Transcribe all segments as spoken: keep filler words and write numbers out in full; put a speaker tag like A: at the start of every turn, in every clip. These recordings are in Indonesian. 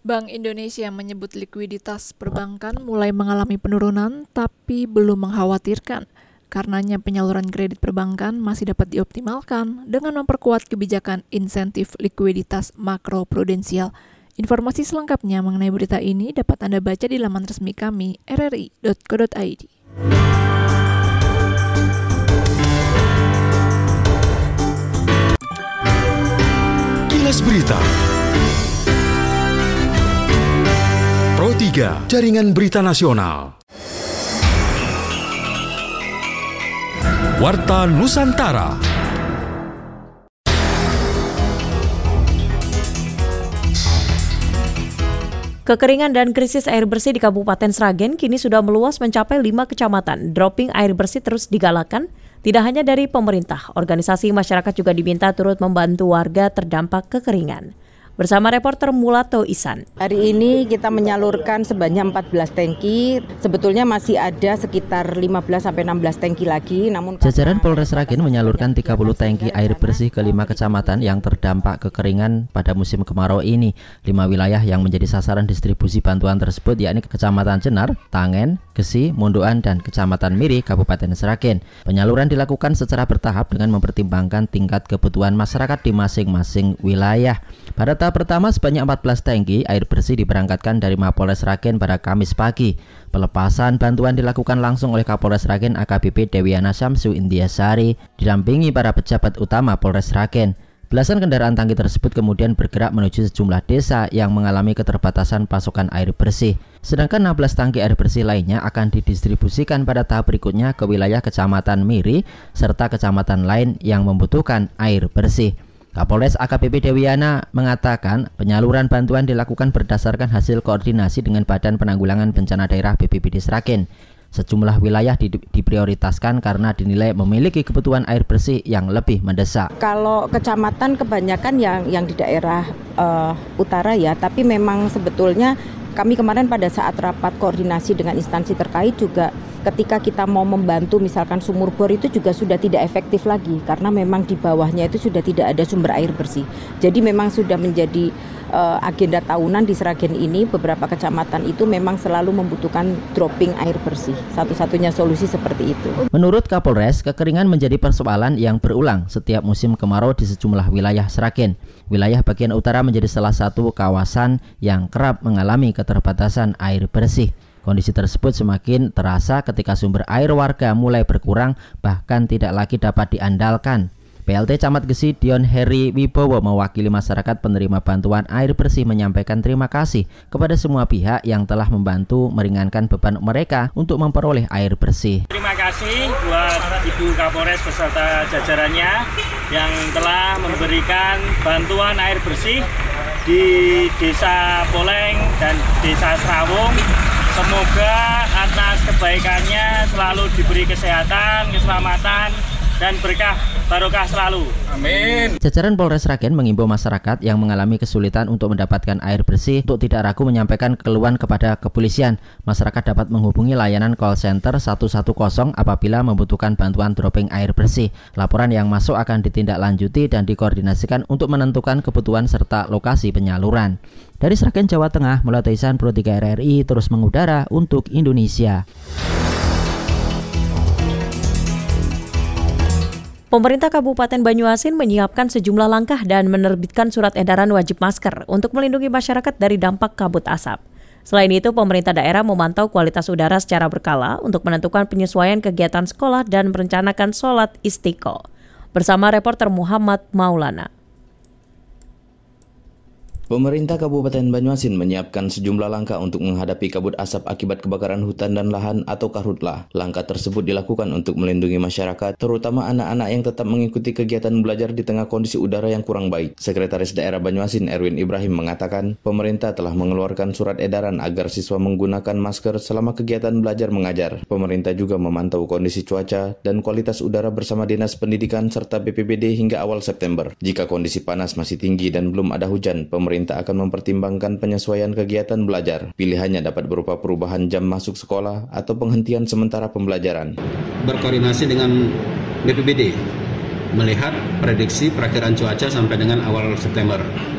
A: Bank Indonesia menyebut likuiditas perbankan mulai mengalami penurunan, tapi belum mengkhawatirkan. Karenanya penyaluran kredit perbankan masih dapat dioptimalkan dengan memperkuat kebijakan insentif likuiditas makroprudensial. Informasi selengkapnya mengenai berita ini dapat Anda baca di laman resmi kami r r i dot co dot i d.
B: Kilas Berita Pro tiga, Jaringan Berita Nasional. Warta Nusantara.
C: Kekeringan dan krisis air bersih di Kabupaten Sragen kini sudah meluas mencapai lima kecamatan. Dropping air bersih terus digalakan, tidak hanya dari pemerintah, organisasi masyarakat juga diminta turut membantu warga terdampak kekeringan. Bersama reporter Mulato Isan.
D: Hari ini kita menyalurkan sebanyak empat belas tangki, sebetulnya masih ada sekitar lima belas sampai enam belas tangki lagi. Namun
E: jajaran Polres Sragen menyalurkan tiga puluh tangki air bersih ke lima kecamatan yang terdampak kekeringan pada musim kemarau ini. Lima wilayah yang menjadi sasaran distribusi bantuan tersebut yakni Kecamatan Jenar, Tangen, Gesi, Mondoan, dan Kecamatan Miri, Kabupaten Sragen. Penyaluran dilakukan secara bertahap dengan mempertimbangkan tingkat kebutuhan masyarakat di masing-masing wilayah. Pada tahap pertama sebanyak empat belas tangki air bersih diberangkatkan dari Mapolres Sragen pada Kamis pagi. Pelepasan bantuan dilakukan langsung oleh Kapolres Sragen A K B P Dewiana Syamsu Indiasari didampingi para pejabat utama Polres Sragen. Belasan kendaraan tangki tersebut kemudian bergerak menuju sejumlah desa yang mengalami keterbatasan pasokan air bersih. Sedangkan enam belas tangki air bersih lainnya akan didistribusikan pada tahap berikutnya ke wilayah Kecamatan Miri serta kecamatan lain yang membutuhkan air bersih. Kapolres A K B P Dewiana mengatakan penyaluran bantuan dilakukan berdasarkan hasil koordinasi dengan Badan Penanggulangan Bencana Daerah B P B D Sragen. Sejumlah wilayah di, diprioritaskan karena dinilai memiliki kebutuhan air bersih yang lebih mendesak.
D: Kalau kecamatan kebanyakan yang yang di daerah uh, utara ya, tapi memang sebetulnya kami kemarin pada saat rapat koordinasi dengan instansi terkait juga ketika kita mau membantu misalkan sumur bor itu juga sudah tidak efektif lagi karena memang di bawahnya itu sudah tidak ada sumber air bersih. Jadi memang sudah menjadi uh, agenda tahunan di Sragen ini beberapa kecamatan itu memang selalu membutuhkan dropping air bersih. Satu-satunya solusi seperti itu.
E: Menurut Kapolres, kekeringan menjadi persoalan yang berulang setiap musim kemarau di sejumlah wilayah Sragen. Wilayah bagian utara menjadi salah satu kawasan yang kerap mengalami keterbatasan air bersih. Kondisi tersebut semakin terasa ketika sumber air warga mulai berkurang bahkan tidak lagi dapat diandalkan. P L T Camat Gesi Dion Heri Wibowo mewakili masyarakat penerima bantuan air bersih menyampaikan terima kasih kepada semua pihak yang telah membantu meringankan beban mereka untuk memperoleh air bersih.
F: Terima kasih buat Ibu Kapolres beserta jajarannya yang telah memberikan bantuan air bersih di Desa Poleng dan Desa Srawung. Semoga atas kebaikannya selalu diberi kesehatan, keselamatan, dan berkah barokah selalu. Amin.
E: Jajaran Polres Sragen mengimbau masyarakat yang mengalami kesulitan untuk mendapatkan air bersih untuk tidak ragu menyampaikan keluhan kepada kepolisian. Masyarakat dapat menghubungi layanan call center satu satu nol apabila membutuhkan bantuan dropping air bersih. Laporan yang masuk akan ditindaklanjuti dan dikoordinasikan untuk menentukan kebutuhan serta lokasi penyaluran. Dari Sragen, Jawa Tengah, Mulato Isan, Pro tiga R R I terus mengudara untuk Indonesia.
C: Pemerintah Kabupaten Banyuasin menyiapkan sejumlah langkah dan menerbitkan surat edaran wajib masker untuk melindungi masyarakat dari dampak kabut asap. Selain itu, pemerintah daerah memantau kualitas udara secara berkala untuk menentukan penyesuaian kegiatan sekolah dan merencanakan sholat istiqo. Bersama reporter Muhammad Maulana.
G: Pemerintah Kabupaten Banyuasin menyiapkan sejumlah langkah untuk menghadapi kabut asap akibat kebakaran hutan dan lahan atau karhutlah. Langkah tersebut dilakukan untuk melindungi masyarakat, terutama anak-anak yang tetap mengikuti kegiatan belajar di tengah kondisi udara yang kurang baik. Sekretaris Daerah Banyuasin Erwin Ibrahim mengatakan, pemerintah telah mengeluarkan surat edaran agar siswa menggunakan masker selama kegiatan belajar mengajar. Pemerintah juga memantau kondisi cuaca dan kualitas udara bersama Dinas Pendidikan serta B P B D hingga awal September. Jika kondisi panas masih tinggi dan belum ada hujan, pemerintah Pemerintah akan mempertimbangkan penyesuaian kegiatan belajar. Pilihannya dapat berupa perubahan jam masuk sekolah atau penghentian sementara pembelajaran.
H: Berkoordinasi dengan B P B D, melihat prediksi perakhiran cuaca sampai dengan awal September.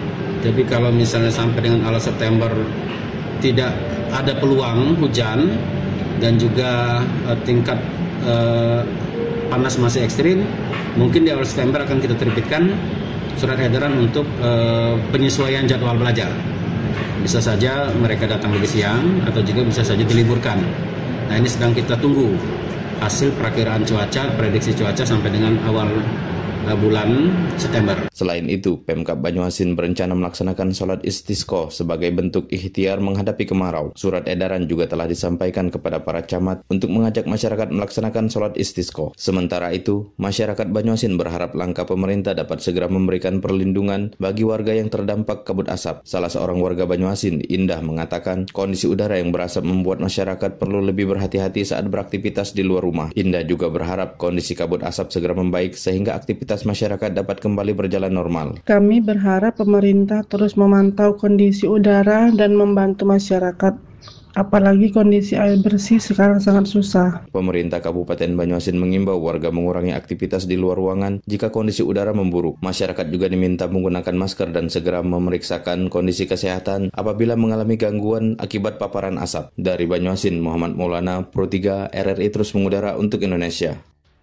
H: Jadi kalau misalnya sampai dengan awal September tidak ada peluang hujan dan juga uh, tingkat uh, panas masih ekstrim, mungkin di awal September akan kita terbitkan surat edaran untuk uh, penyesuaian jadwal belajar. Bisa saja mereka datang lebih siang atau juga bisa saja diliburkan. Nah, ini sedang kita tunggu hasil perakiraan cuaca, prediksi cuaca sampai dengan awal bulan September.
G: Selain itu, Pemkab Banyuasin berencana melaksanakan sholat istisqa sebagai bentuk ikhtiar menghadapi kemarau. Surat edaran juga telah disampaikan kepada para camat untuk mengajak masyarakat melaksanakan sholat istisqa. Sementara itu, masyarakat Banyuasin berharap langkah pemerintah dapat segera memberikan perlindungan bagi warga yang terdampak kabut asap. Salah seorang warga Banyuasin, Indah, mengatakan kondisi udara yang berasap membuat masyarakat perlu lebih berhati-hati saat beraktivitas di luar rumah. Indah juga berharap kondisi kabut asap segera membaik sehingga aktivitas masyarakat dapat kembali berjalan normal.
I: Kami berharap pemerintah terus memantau kondisi udara dan membantu masyarakat. Apalagi kondisi air bersih sekarang sangat susah.
G: Pemerintah Kabupaten Banyuasin mengimbau warga mengurangi aktivitas di luar ruangan jika kondisi udara memburuk. Masyarakat juga diminta menggunakan masker dan segera memeriksakan kondisi kesehatan apabila mengalami gangguan akibat paparan asap. Dari Banyuasin, Muhammad Maulana, Pro tiga R R I terus mengudara untuk Indonesia.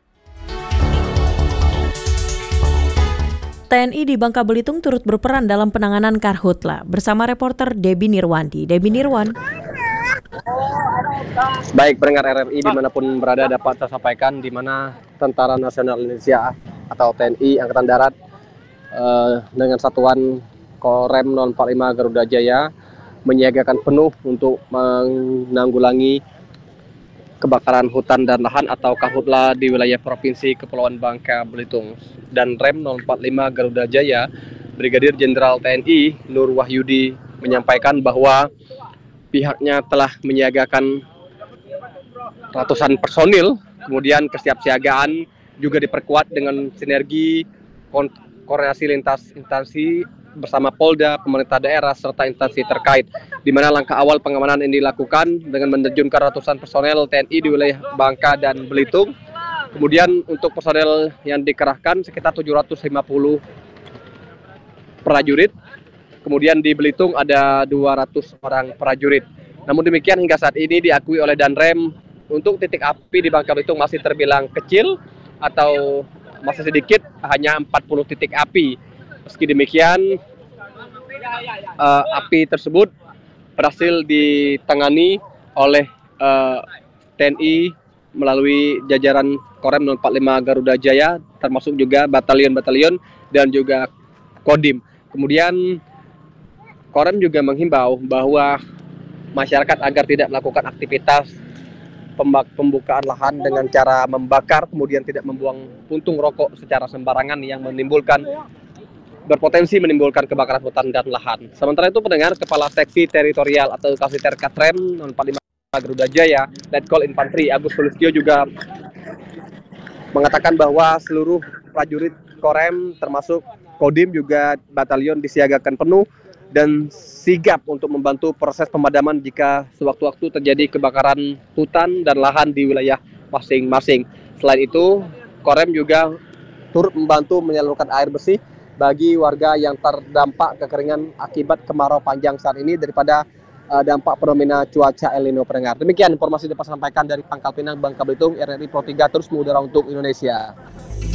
C: T N I di Bangka Belitung turut berperan dalam penanganan karhutla bersama reporter Debbie Nirwanti. Debbie Nirwan.
J: Baik, pendengar R R I dimanapun berada dapat saya sampaikan di mana Tentara Nasional Indonesia atau T N I Angkatan Darat eh, dengan satuan Korem nol empat lima Garuda Jaya menyiagakan penuh untuk menanggulangi kebakaran hutan dan lahan atau karhutla di wilayah Provinsi Kepulauan Bangka Belitung. Dan Rem nol empat lima Garuda Jaya, Brigadir Jenderal T N I Nur Wahyudi menyampaikan bahwa pihaknya telah menyiagakan ratusan personil, kemudian kesiapsiagaan juga diperkuat dengan sinergi koordinasi lintas instansi bersama Polda, pemerintah daerah, serta instansi terkait, di mana langkah awal pengamanan ini dilakukan dengan menerjunkan ratusan personel T N I di wilayah Bangka dan Belitung. Kemudian untuk personel yang dikerahkan sekitar tujuh ratus lima puluh prajurit, kemudian di Belitung ada dua ratus orang prajurit. Namun demikian hingga saat ini diakui oleh Danrem untuk titik api di Bangka Belitung masih terbilang kecil atau masih sedikit, hanya empat puluh titik api. Meski demikian, uh, api tersebut berhasil ditangani oleh uh, T N I melalui jajaran Korem nol empat lima Garuda Jaya, termasuk juga batalion-batalion dan juga Kodim. Kemudian Korem juga menghimbau bahwa masyarakat agar tidak melakukan aktivitas pembukaan lahan dengan cara membakar, kemudian tidak membuang puntung rokok secara sembarangan yang menimbulkan berpotensi menimbulkan kebakaran hutan dan lahan. Sementara itu, pendengar, Kepala Seksi Teritorial atau Kasiter Katrem nol empat lima Garuda Jaya, Letkol Infantri Agus Sulistyo juga mengatakan bahwa seluruh prajurit Korem termasuk Kodim juga batalion disiagakan penuh dan sigap untuk membantu proses pemadaman jika sewaktu-waktu terjadi kebakaran hutan dan lahan di wilayah masing-masing. Selain itu, Korem juga turut membantu menyalurkan air bersih bagi warga yang terdampak kekeringan akibat kemarau panjang saat ini daripada uh, dampak fenomena cuaca El Nino, pendengar. Demikian informasi dapat sampaikan dari Pangkal Pinang, Bangka Belitung, R R I Pro tiga terus mengudara untuk Indonesia.